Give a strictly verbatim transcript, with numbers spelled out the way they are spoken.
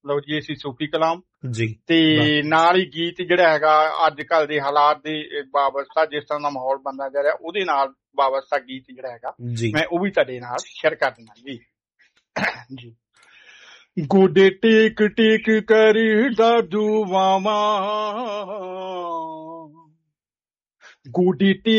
ਲਓ ਜੀ ਅਸੀਂ ਸੂਫੀ ਕਲਾਮ ਜੀ ਤੇ ਨਾਲ ਹੀ ਗੀਤ ਜਿਹੜਾ ਹੈਗਾ ਅੱਜ ਕੱਲ ਦੇ ਹਾਲਾਤ ਦੇ ਬਾਬਤ ਜਿਸ ਤਰ੍ਹਾਂ ਦਾ ਮਾਹੌਲ ਬਣਦਾ ਜਾ ਰਿਹਾ ਉਹਦੇ ਨਾਲ ਬਾਬਤ ਗੀਤ ਜਿਹੜਾ ਹੈਗਾ ਮੈਂ ਉਹ ਵੀ ਤੁਹਾਡੇ ਨਾਲ ਸ਼ੇਅਰ ਕਰ ਦਿੰਦਾ ਜੀ। ਜੀ ਗੋਡੇ ਟੇਕ ਟੇਕ ਕਰਦਾ ਦੁਆਵਾਂ, ਗੋਡੇ ਟੇਕ